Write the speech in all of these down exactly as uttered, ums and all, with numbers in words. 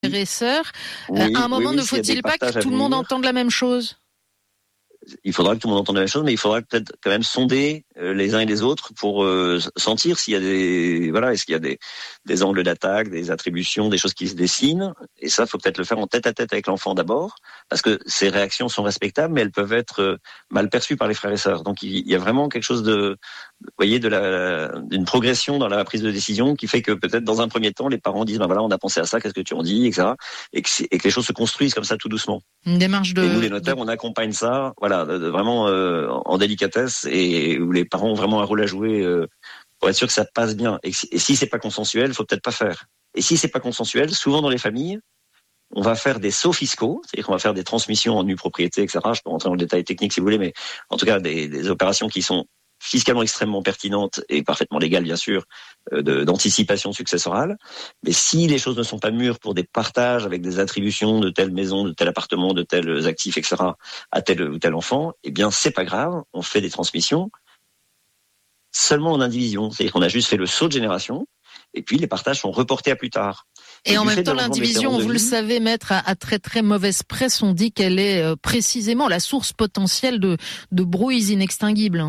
et sœurs. Oui, à un moment, oui, oui, ne faut-il pas que tout le monde entende la même chose ? Il faudra que tout le monde entende la même chose, mais il faudra peut-être quand même sonder euh, les uns et les autres pour euh, sentir s'il y a des, voilà, est-ce qu'il y a des, des angles d'attaque, des attributions, des choses qui se dessinent. Et ça, faut peut-être le faire en tête à tête avec l'enfant d'abord, parce que ces réactions sont respectables, mais elles peuvent être euh, mal perçues par les frères et sœurs. Donc il y a vraiment quelque chose de, vous voyez, de la, d'une progression dans la prise de décision qui fait que peut-être dans un premier temps, les parents disent, ben voilà, on a pensé à ça, qu'est-ce que tu en dis, et cetera. Et que, et que les choses se construisent comme ça tout doucement. Une démarche de. Et nous, les notaires, de... on accompagne ça, voilà, de, de, vraiment euh, en délicatesse, et où les parents ont vraiment un rôle à jouer euh, pour être sûr que ça passe bien. Et, et si c'est pas consensuel, il faut peut-être pas faire. Et si c'est pas consensuel, souvent dans les familles, on va faire des sauts fiscaux, c'est-à-dire qu'on va faire des transmissions en nue propriété, et cetera. Je peux rentrer dans le détail technique si vous voulez, mais en tout cas des, des opérations qui sont fiscalement extrêmement pertinentes et parfaitement légales, bien sûr, euh, de, d'anticipation successorale. Mais si les choses ne sont pas mûres pour des partages avec des attributions de telle maison, de tel appartement, de tels actifs, et cetera, à tel ou tel enfant, eh bien, c'est pas grave. On fait des transmissions seulement en indivision. C'est-à-dire qu'on a juste fait le saut de génération et puis les partages sont reportés à plus tard. Et, et en même temps, l'indivision, vous le savez, maître, à, à très très mauvaise presse, on dit qu'elle est euh, précisément la source potentielle de, de brouilles inextinguibles.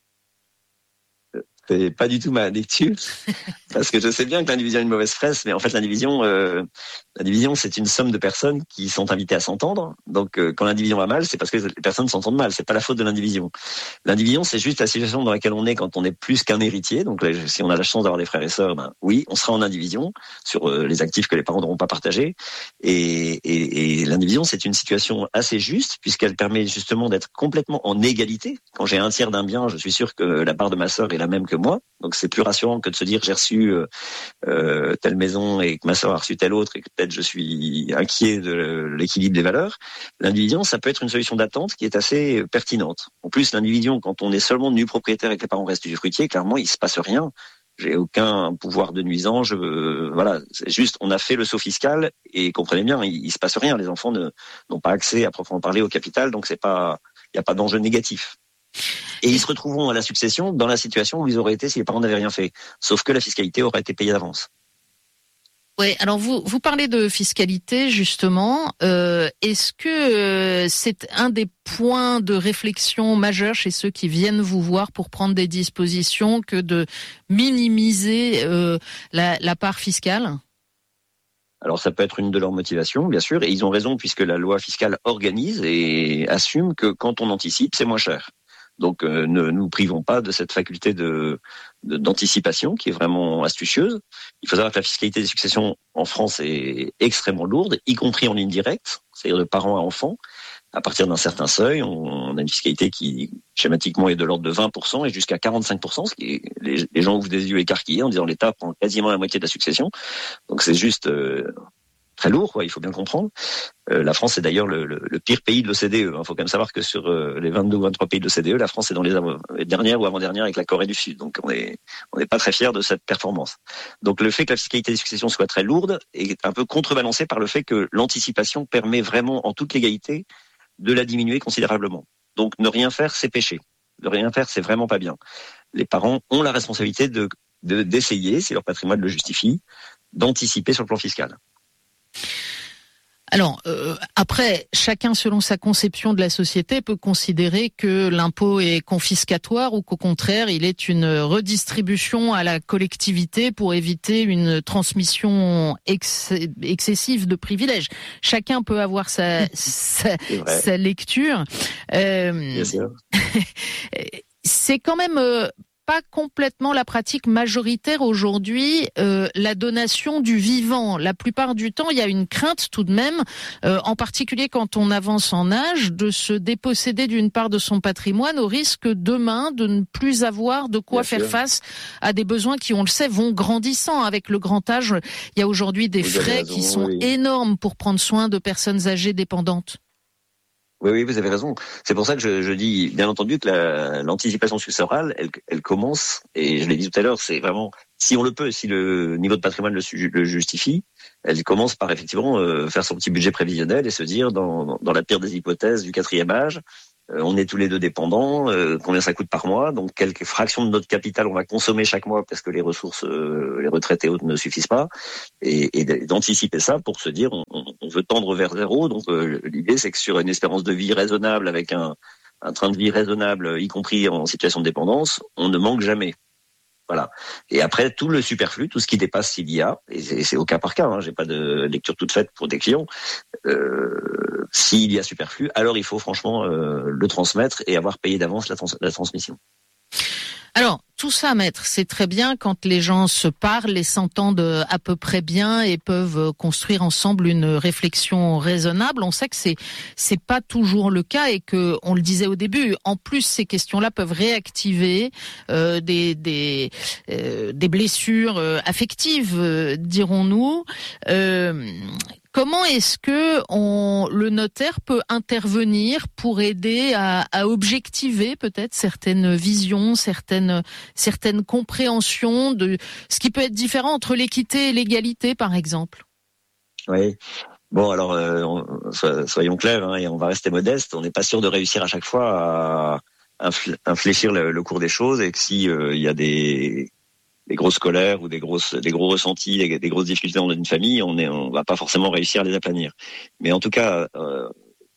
C'est pas du tout ma lecture, parce que je sais bien que l'indivision a une mauvaise presse, mais en fait l'indivision, euh, l'indivision c'est une somme de personnes qui sont invitées à s'entendre. Donc euh, quand l'indivision va mal, c'est parce que les personnes s'entendent mal. C'est pas la faute de l'indivision. L'indivision, c'est juste la situation dans laquelle on est quand on est plus qu'un héritier. Donc là, si on a la chance d'avoir des frères et sœurs, ben oui, on sera en indivision sur euh, les actifs que les parents n'auront pas partagés. Et, et, et l'indivision, c'est une situation assez juste puisqu'elle permet justement d'être complètement en égalité. Quand j'ai un tiers d'un bien, je suis sûr que la part de ma sœur est la même que moi, donc c'est plus rassurant que de se dire j'ai reçu euh, euh, telle maison et que ma sœur a reçu telle autre et que peut-être je suis inquiet de l'équilibre des valeurs. L'indivision, ça peut être une solution d'attente qui est assez pertinente. En plus, l'indivision, quand on est seulement nu propriétaire et que les parents restent usufruitiers, clairement il se passe rien. J'ai aucun pouvoir de nuisance. Je, euh, voilà, c'est juste on a fait le saut fiscal et comprenez bien, il, il se passe rien. Les enfants ne, n'ont pas accès à proprement parler au capital, donc c'est pas, il y a pas d'enjeu négatif. Et ils se retrouveront à la succession dans la situation où ils auraient été si les parents n'avaient rien fait. Sauf que la fiscalité aurait été payée d'avance. Oui, alors vous vous parlez de fiscalité justement. Euh, est-ce que euh, c'est un des points de réflexion majeurs chez ceux qui viennent vous voir pour prendre des dispositions que de minimiser euh, la, la part fiscale ? Alors ça peut être une de leurs motivations, bien sûr, et ils ont raison puisque la loi fiscale organise et assume que quand on anticipe, c'est moins cher. Donc euh, ne nous privons pas de cette faculté de, de d'anticipation qui est vraiment astucieuse. Il faut savoir que la fiscalité des successions en France est extrêmement lourde, y compris en ligne directe, c'est-à-dire de parents à enfants. À partir d'un certain seuil, on a une fiscalité qui schématiquement est de l'ordre de vingt pour cent et jusqu'à quarante-cinq pour cent, ce qui est, les, les gens ouvrent des yeux écarquillés en disant l'État prend quasiment la moitié de la succession. Donc c'est juste euh, très lourd, quoi, il faut bien le comprendre. Euh, la France est d'ailleurs le, le, le pire pays de l'O C D E. Il hein. faut quand même savoir que sur euh, les vingt-deux ou vingt-trois pays de l'O C D E, la France est dans les, av- les dernières ou avant-dernières avec la Corée du Sud. Donc on est on n'est pas très fiers de cette performance. Donc le fait que la fiscalité des successions soit très lourde est un peu contrebalancé par le fait que l'anticipation permet vraiment en toute légalité de la diminuer considérablement. Donc ne rien faire, c'est péché. Ne rien faire, c'est vraiment pas bien. Les parents ont la responsabilité de, de d'essayer, si leur patrimoine le justifie, d'anticiper sur le plan fiscal. Alors, euh, après, chacun selon sa conception de la société peut considérer que l'impôt est confiscatoire ou qu'au contraire, il est une redistribution à la collectivité pour éviter une transmission ex- excessive de privilèges. Chacun peut avoir sa, sa, sa lecture. Euh, Bien sûr. C'est quand même... Euh, pas complètement la pratique majoritaire aujourd'hui, euh, la donation du vivant. La plupart du temps, il y a une crainte tout de même, euh, en particulier quand on avance en âge, de se déposséder d'une part de son patrimoine au risque demain de ne plus avoir de quoi Bien faire sûr. face à des besoins qui, on le sait, vont grandissant. Avec le grand âge, il y a aujourd'hui des Vous frais raison, qui sont oui. énormes pour prendre soin de personnes âgées dépendantes. Oui, oui, vous avez raison. C'est pour ça que je, je dis, bien entendu, que la, l'anticipation successorale, elle, elle commence, et je l'ai dit tout à l'heure, c'est vraiment, si on le peut, si le niveau de patrimoine le, le justifie, elle commence par effectivement euh, faire son petit budget prévisionnel et se dire, dans, dans la pire des hypothèses du quatrième âge, euh, on est tous les deux dépendants, euh, combien ça coûte par mois, donc quelques fractions de notre capital on va consommer chaque mois parce que les ressources, euh, les retraites et autres ne suffisent pas, et, et d'anticiper ça pour se dire on, on veut tendre vers zéro. Donc euh, l'idée c'est que sur une espérance de vie raisonnable, avec un, un train de vie raisonnable, y compris en situation de dépendance, on ne manque jamais. Voilà. Et après, tout le superflu, tout ce qui dépasse s'il y a, et c'est, c'est au cas par cas, hein, j'ai pas de lecture toute faite pour des clients, euh, s'il y a superflu, alors il faut franchement euh, le transmettre et avoir payé d'avance la, trans- la transmission. Alors, tout ça, maître, c'est très bien quand les gens se parlent et s'entendent à peu près bien et peuvent construire ensemble une réflexion raisonnable. On sait que c'est c'est pas toujours le cas et que, on le disait au début, en plus ces questions-là peuvent réactiver euh, des des euh, des blessures euh, affectives, euh, dirons-nous. Euh, Comment est-ce que on, le notaire peut intervenir pour aider à, à objectiver peut-être certaines visions, certaines certaines compréhensions de ce qui peut être différent entre l'équité et l'égalité, par exemple? Oui. Bon, alors euh, on, soyons clairs, hein, et on va rester modeste. On n'est pas sûr de réussir à chaque fois à infléchir le, le cours des choses, et que si euh, il y a des des grosses colères ou des grosses, des gros ressentis, des, des grosses difficultés dans une famille, on est, on va pas forcément réussir à les aplanir. Mais en tout cas, euh,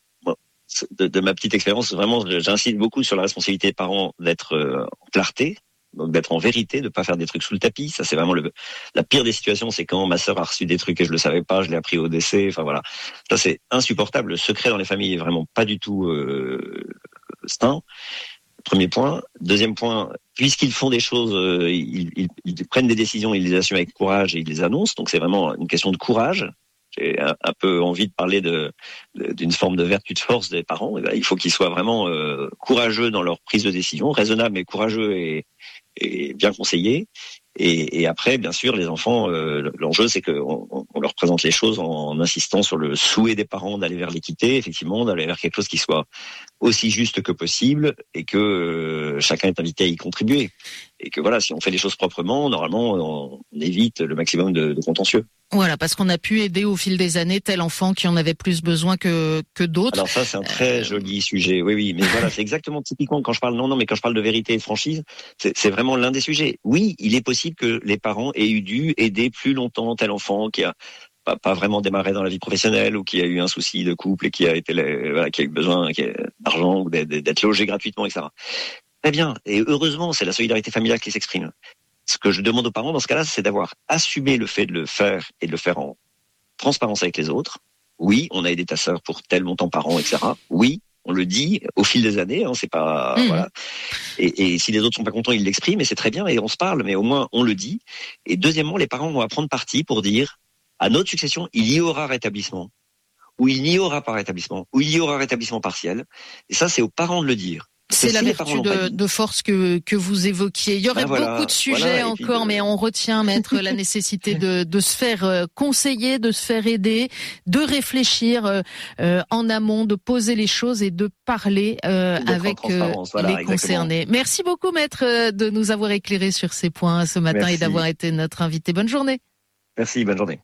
de, de ma petite expérience, vraiment, j'insiste beaucoup sur la responsabilité des parents d'être euh, en clarté, donc d'être en vérité, de pas faire des trucs sous le tapis. Ça, c'est vraiment le, la pire des situations, c'est quand ma sœur a reçu des trucs et je le savais pas, je l'ai appris au décès. Enfin voilà, ça c'est insupportable. Le secret dans les familles est vraiment pas du tout euh, sain. Premier point. Deuxième point, puisqu'ils font des choses, euh, ils, ils, ils prennent des décisions, ils les assument avec courage et ils les annoncent. Donc c'est vraiment une question de courage. J'ai un, un peu envie de parler de, de, d'une forme de vertu de force des parents. Et ben, il faut qu'ils soient vraiment euh, courageux dans leur prise de décision, raisonnables mais courageux et, et bien conseillés. Et, et après, bien sûr, les enfants, euh, l'enjeu, c'est qu'on on leur présente les choses en insistant sur le souhait des parents d'aller vers l'équité, effectivement, d'aller vers quelque chose qui soit aussi juste que possible, et que euh, chacun est invité à y contribuer. Et que voilà, si on fait les choses proprement, normalement, on, on évite le maximum de, de contentieux. Voilà, parce qu'on a pu aider au fil des années tel enfant qui en avait plus besoin que que d'autres. Alors ça, c'est un très euh... joli sujet. Oui, oui, mais voilà, c'est exactement typiquement quand je parle non, non, mais quand je parle de vérité et de franchise, c'est, c'est vraiment l'un des sujets. Oui, il est possible que les parents aient eu dû aider plus longtemps tel enfant qui a pas, pas vraiment démarré dans la vie professionnelle ou qui a eu un souci de couple et qui a été, voilà, qui a eu besoin qui a, d'argent ou d'être, d'être logé gratuitement, et cetera. Très bien, et heureusement, c'est la solidarité familiale qui s'exprime. Ce que je demande aux parents dans ce cas-là, c'est d'avoir assumé le fait de le faire et de le faire en transparence avec les autres. Oui, on a aidé ta sœur pour tel montant par an, et cetera. Oui, on le dit au fil des années, hein, c'est pas mmh. voilà. Et, et si les autres sont pas contents, ils l'expriment, et c'est très bien, et on se parle, mais au moins on le dit. Et deuxièmement, les parents vont prendre parti pour dire à notre succession, il y aura rétablissement, ou il n'y aura pas rétablissement, ou il y aura rétablissement partiel. Et ça, c'est aux parents de le dire. C'est si la vertu de, de force que, que vous évoquiez. Il y aurait ben voilà, beaucoup de sujets voilà, encore, de... mais on retient, maître, la nécessité de, de se faire conseiller, de se faire aider, de réfléchir euh, en amont, de poser les choses et de parler euh, avec euh, voilà, les concernés. Exactement. Merci beaucoup, maître, de nous avoir éclairé sur ces points ce matin. Merci. Et d'avoir été notre invité. Bonne journée. Merci, bonne journée.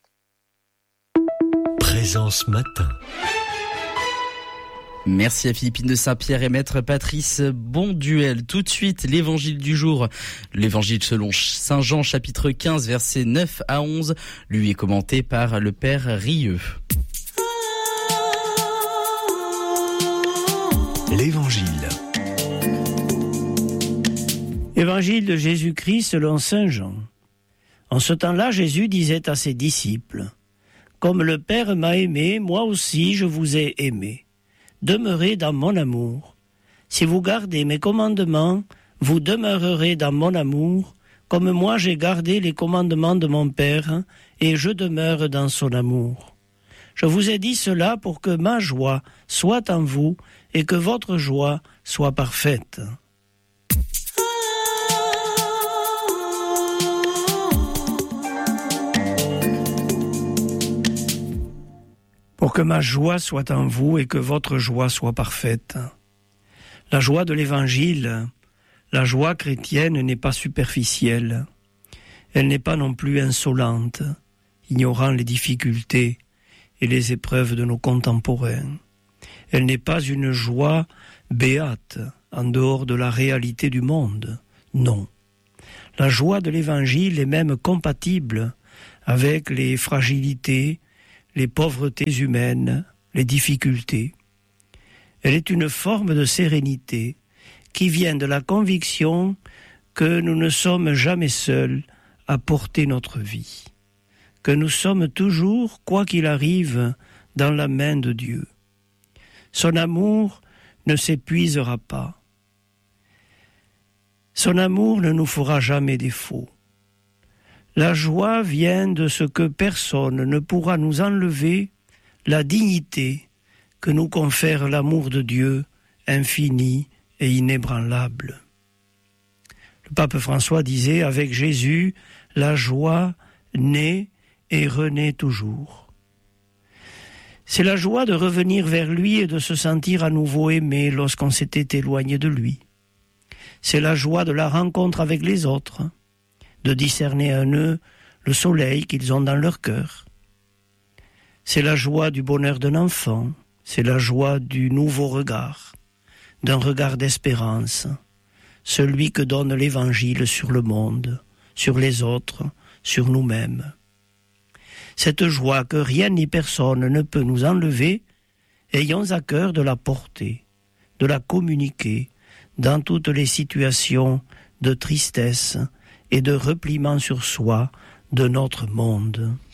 Présence matin. Merci à Philippine de Saint-Pierre et maître Patrice Bonduel. Tout de suite, l'évangile du jour. L'évangile selon Saint Jean, chapitre quinze, versets neuf à onze, lui est commenté par le Père Rieux. L'évangile. Évangile de Jésus-Christ selon Saint Jean. En ce temps-là, Jésus disait à ses disciples, « Comme le Père m'a aimé, moi aussi je vous ai aimé. Demeurez dans mon amour. Si vous gardez mes commandements, vous demeurerez dans mon amour, comme moi j'ai gardé les commandements de mon Père, et je demeure dans son amour. Je vous ai dit cela pour que ma joie soit en vous, et que votre joie soit parfaite. » Pour que ma joie soit en vous et que votre joie soit parfaite. La joie de l'Évangile, la joie chrétienne n'est pas superficielle. Elle n'est pas non plus insolente, ignorant les difficultés et les épreuves de nos contemporains. Elle n'est pas une joie béate, en dehors de la réalité du monde. Non. La joie de l'Évangile est même compatible avec les fragilités, les pauvretés humaines, les difficultés. Elle est une forme de sérénité qui vient de la conviction que nous ne sommes jamais seuls à porter notre vie, que nous sommes toujours, quoi qu'il arrive, dans la main de Dieu. Son amour ne s'épuisera pas. Son amour ne nous fera jamais défaut. La joie vient de ce que personne ne pourra nous enlever, la dignité que nous confère l'amour de Dieu, infini et inébranlable. Le pape François disait, avec Jésus, la joie naît et renaît toujours. C'est la joie de revenir vers lui et de se sentir à nouveau aimé lorsqu'on s'était éloigné de lui. C'est la joie de la rencontre avec les autres, de discerner en eux le soleil qu'ils ont dans leur cœur. C'est la joie du bonheur d'un enfant, c'est la joie du nouveau regard, d'un regard d'espérance, celui que donne l'Évangile sur le monde, sur les autres, sur nous-mêmes. Cette joie que rien ni personne ne peut nous enlever, ayons à cœur de la porter, de la communiquer dans toutes les situations de tristesse et de repliement sur soi de notre monde.